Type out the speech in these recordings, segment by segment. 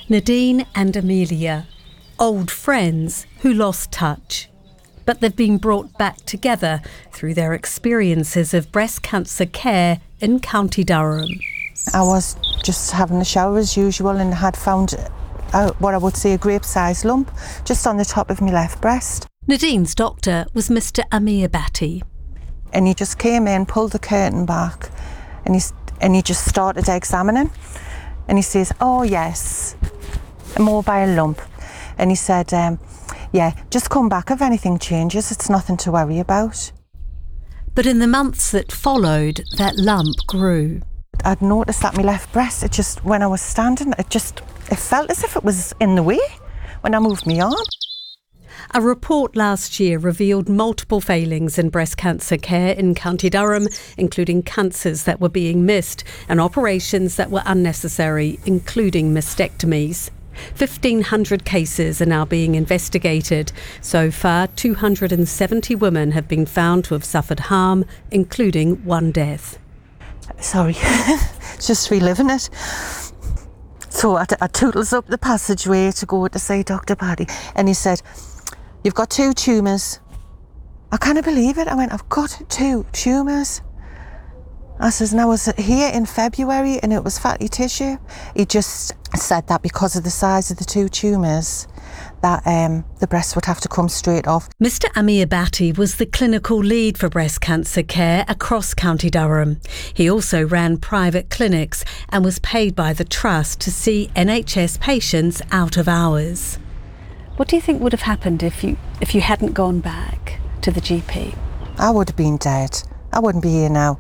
Nadine and Amelia, old friends who lost touch. But they've been brought back together through their experiences of breast cancer care in County Durham. I was just having a shower as usual and had found what I would say a grape-sized lump just on the top of my left breast. Nadine's doctor was Mr. Amir Bhatti. And he just came in, pulled the curtain back, and he just started examining. And he says, "Oh yes, a mobile lump." And he said, "Yeah, just come back if anything changes. It's nothing to worry about." But in the months that followed, that lump grew. I'd noticed that my left breast, it just, when I was standing, it felt as if it was in the way when I moved my arm. A report last year revealed multiple failings in breast cancer care in County Durham, including cancers that were being missed and operations that were unnecessary, including mastectomies. 1,500 cases are now being investigated. So far, 270 women have been found to have suffered harm, including one death. Sorry, just reliving it. So I tootles up the passageway to go to see Dr. Bhatti, and he said, "You've got 2 tumours." I can't believe it. I went, "I've got 2 tumours." I says, "and I was here in February and it was fatty tissue." He just said that because of the size of the 2 tumours, that the breast would have to come straight off. Mr. Amir Bhatti was the clinical lead for breast cancer care across County Durham. He also ran private clinics and was paid by the Trust to see NHS patients out of hours. What do you think would have happened if you hadn't gone back to the GP? I would have been dead. I wouldn't be here now.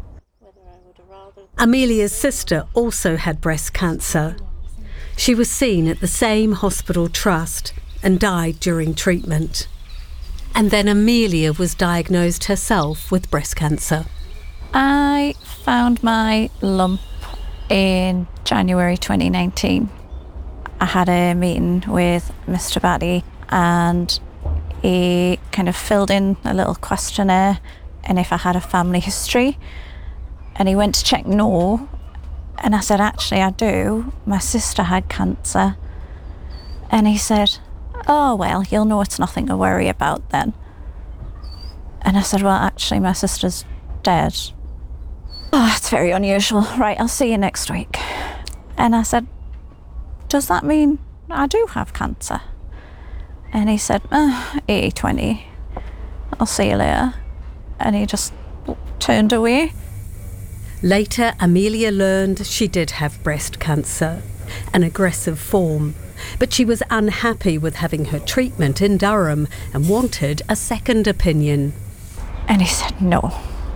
Amelia's sister also had breast cancer. She was seen at the same hospital trust and died during treatment. And then Amelia was diagnosed herself with breast cancer. I found my lump in January 2019. I had a meeting with Mr. Bhatti and he kind of filled in a little questionnaire and if I had a family history. And he went to check no. And I said, "Actually, I do. My sister had cancer." And he said, "Oh, well, you'll know it's nothing to worry about then." And I said, "Well, actually, my sister's dead." "Oh, it's very unusual. Right, I'll see you next week." And I said, "Does that mean I do have cancer?" And he said, 80-20. I'll see you later. And he just turned away. Later, Amelia learned she did have breast cancer, an aggressive form. But she was unhappy with having her treatment in Durham and wanted a second opinion. And he said, "No."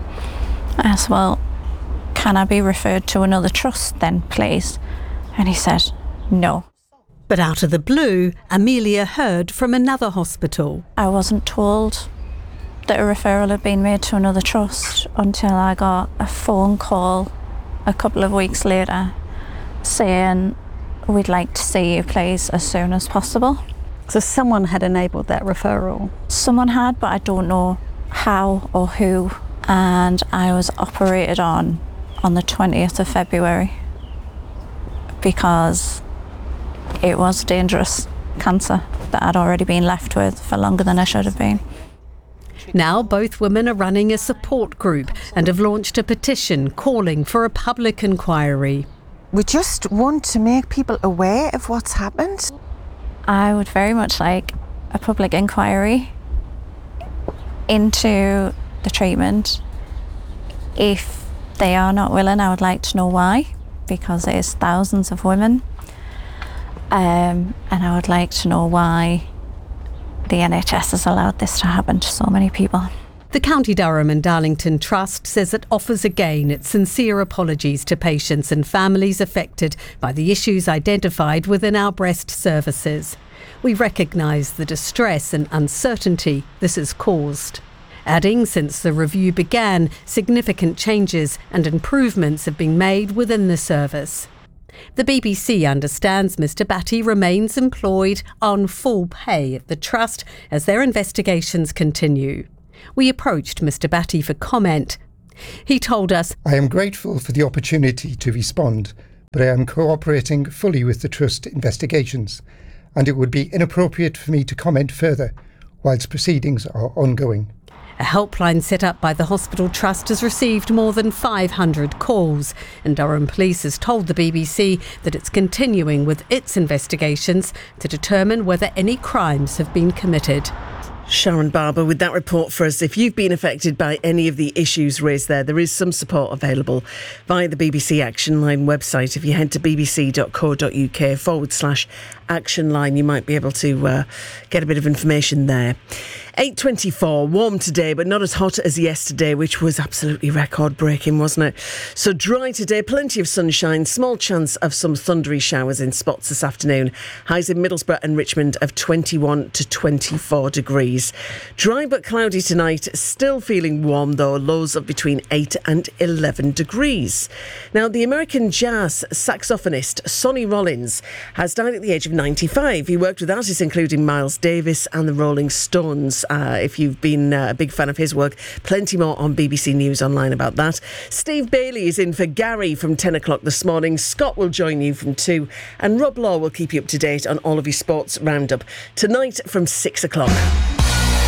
I said, "Well, can I be referred to another trust then, please?" And he said, "No." But out of the blue, Amelia heard from another hospital. I wasn't told that a referral had been made to another trust until I got a phone call a couple of weeks later saying, "We'd like to see you, please, as soon as possible." So someone had enabled that referral? Someone had, but I don't know how or who. And I was operated on the 20th of February because it was dangerous cancer that I'd already been left with for longer than I should have been. Now both women are running a support group and have launched a petition calling for a public inquiry. We just want to make people aware of what's happened. I would very much like a public inquiry into the treatment. If they are not willing, I would like to know why, because it is thousands of women. And I would like to know why the NHS has allowed this to happen to so many people. The County Durham and Darlington Trust says it offers again its sincere apologies to patients and families affected by the issues identified within our breast services. We recognise the distress and uncertainty this has caused. Adding, since the review began, significant changes and improvements have been made within the service. The BBC understands Mr. Bhatti remains employed on full pay at the Trust as their investigations continue. We approached Mr. Bhatti for comment. He told us, "I am grateful for the opportunity to respond, but I am cooperating fully with the Trust investigations, and it would be inappropriate for me to comment further whilst proceedings are ongoing. A helpline set up by the Hospital Trust has received more than 500 calls, and Durham Police has told the BBC that it's continuing with its investigations to determine whether any crimes have been committed. Sharon Barber with that report for us. If you've been affected by any of the issues raised there is some support available via the BBC Action Line website. If you head to bbc.co.uk/Action Line, you might be able to get a bit of information there. 8:24, warm today, but not as hot as yesterday, which was absolutely record-breaking, wasn't it? So dry today, plenty of sunshine, small chance of some thundery showers in spots this afternoon. Highs in Middlesbrough and Richmond of 21 to 24 degrees. Dry but cloudy tonight, still feeling warm though, lows of between 8 and 11 degrees. Now, the American jazz saxophonist Sonny Rollins has died at the age of 95. He worked with artists including Miles Davis and the Rolling Stones. If you've been a big fan of his work, plenty more on BBC News Online about that. Steve Bailey is in for Gary from 10 o'clock this morning. Scott will join you from 2, and Rob Law will keep you up to date on all of your sports roundup tonight from 6 o'clock.